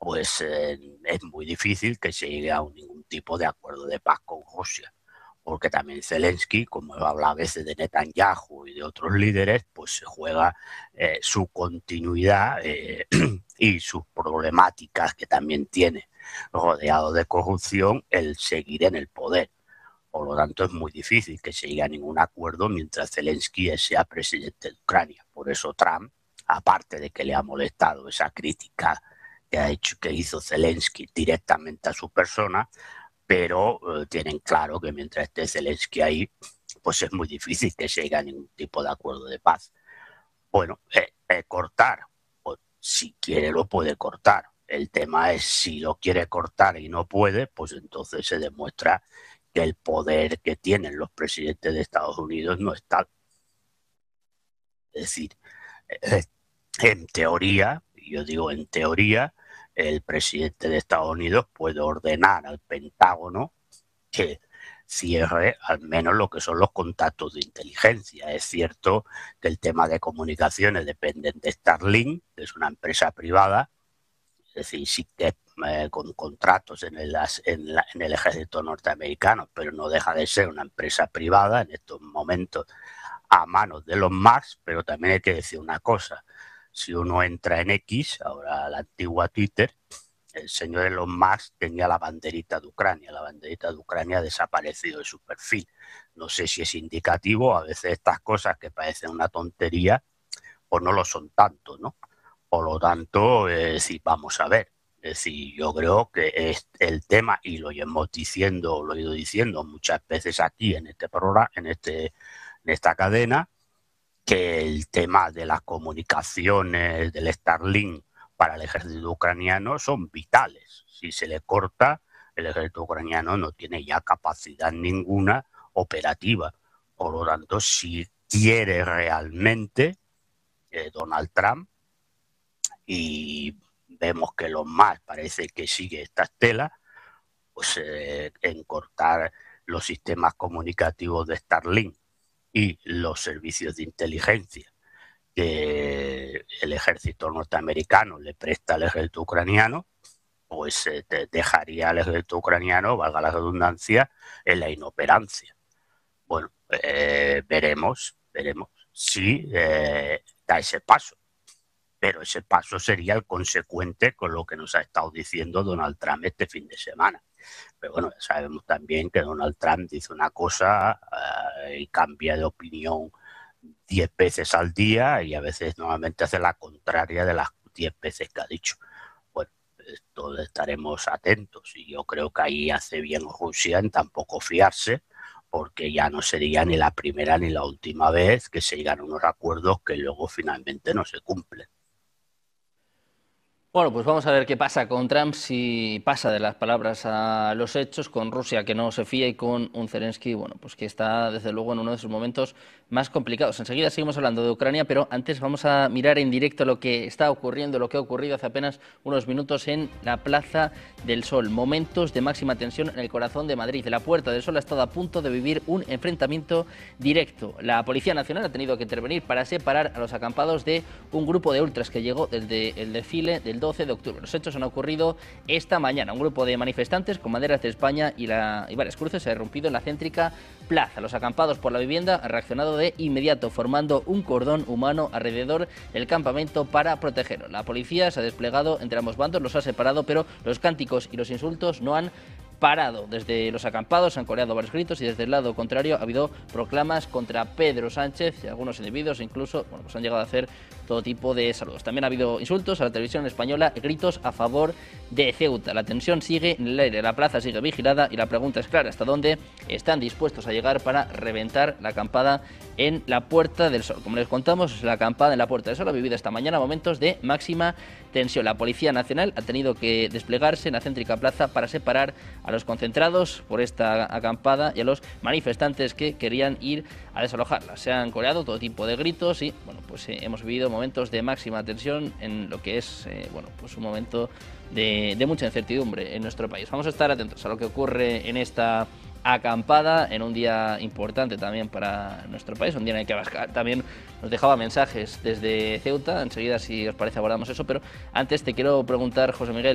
pues es muy difícil que se llegue a ningún tipo de acuerdo de paz con Rusia. Porque también Zelensky, como habla a veces de Netanyahu y de otros líderes, pues se juega su continuidad y sus problemáticas que también tiene, rodeado de corrupción, el seguir en el poder. Por lo tanto, es muy difícil que se llegue a ningún acuerdo mientras Zelensky sea presidente de Ucrania. Por eso Trump, aparte de que le ha molestado esa crítica que hizo Zelensky directamente a su persona, pero tienen claro que mientras esté Zelensky ahí, pues es muy difícil que se llegue a ningún tipo de acuerdo de paz. Bueno, cortar, pues, si quiere lo puede cortar. El tema es si lo quiere cortar y no puede, pues entonces se demuestra que el poder que tienen los presidentes de Estados Unidos no está. Es decir, en teoría, yo digo en teoría, el presidente de Estados Unidos puede ordenar al Pentágono que cierre al menos lo que son los contactos de inteligencia. Es cierto que el tema de comunicaciones dependen de Starlink, que es una empresa privada, es decir, sí que con contratos en el ejército norteamericano, pero no deja de ser una empresa privada en estos momentos a manos de los Musk. Pero también hay que decir una cosa: si uno entra en X, ahora la antigua Twitter, el señor Elon Musk tenía la banderita de Ucrania. La banderita de Ucrania ha desaparecido de su perfil. No sé si es indicativo, a veces estas cosas que parecen una tontería, pues no lo son tanto, ¿no? Por lo tanto, sí, vamos a ver. Es decir, yo creo que es el tema, y lo hemos diciendo, lo he ido diciendo muchas veces aquí en este programa, en esta cadena, que el tema de las comunicaciones del Starlink para el ejército ucraniano son vitales. Si se le corta, el ejército ucraniano no tiene ya capacidad ninguna operativa. Por lo tanto, si quiere realmente Donald Trump, y vemos que los más parece que sigue esta estela, pues en cortar los sistemas comunicativos de Starlink y los servicios de inteligencia que el ejército norteamericano le presta al ejército ucraniano, pues dejaría al ejército ucraniano, valga la redundancia, en la inoperancia. Bueno, veremos si da ese paso. Pero ese paso sería el consecuente con lo que nos ha estado diciendo Donald Trump este fin de semana. Pero bueno, sabemos también que Donald Trump dice una cosa y cambia de opinión 10 veces al día, y a veces normalmente hace la contraria de las 10 veces que ha dicho. Bueno, esto estaremos atentos, y yo creo que ahí hace bien Rusia en tampoco fiarse, porque ya no sería ni la primera ni la última vez que se llegan a unos acuerdos que luego finalmente no se cumplen. Bueno, pues vamos a ver qué pasa con Trump, si pasa de las palabras a los hechos, con Rusia que no se fía y con un Zelensky, bueno, pues que está desde luego en uno de sus momentos más complicados. Enseguida seguimos hablando de Ucrania, pero antes vamos a mirar en directo lo que está ocurriendo, lo que ha ocurrido hace apenas unos minutos en la Plaza del Sol. Momentos de máxima tensión en el corazón de Madrid. La Puerta del Sol ha estado a punto de vivir un enfrentamiento directo. La Policía Nacional ha tenido que intervenir para separar a los acampados de un grupo de ultras que llegó desde el desfile del 12 de octubre. Los hechos han ocurrido esta mañana. Un grupo de manifestantes con banderas de España y varias cruces se ha irrumpido en la céntrica plaza. Los acampados por la vivienda han reaccionado de inmediato, formando un cordón humano alrededor del campamento para protegerlo. La policía se ha desplegado entre ambos bandos, los ha separado, pero los cánticos y los insultos no han parado. Desde los acampados se han coreado varios gritos, y desde el lado contrario ha habido proclamas contra Pedro Sánchez, y algunos individuos incluso pues han llegado a hacer todo tipo de saludos. También ha habido insultos a la televisión española y gritos a favor de Ceuta. La tensión sigue en el aire, la plaza sigue vigilada, y la pregunta es clara: ¿hasta dónde están dispuestos a llegar para reventar la acampada en la Puerta del Sol? Como les contamos, la acampada en la Puerta del Sol ha vivido esta mañana momentos de máxima tensión. La Policía Nacional ha tenido que desplegarse en la céntrica plaza para separar a los concentrados por esta acampada y a los manifestantes que querían ir a desalojarla. Se han coreado todo tipo de gritos y bueno, pues hemos vivido momentos de máxima tensión en lo que es bueno, pues un momento de mucha incertidumbre en nuestro país. Vamos a estar atentos a lo que ocurre en esta acampada en un día importante también para nuestro país, un día en el que Abascal también nos dejaba mensajes desde Ceuta. Enseguida, si os parece, abordamos eso, pero antes te quiero preguntar, José Miguel,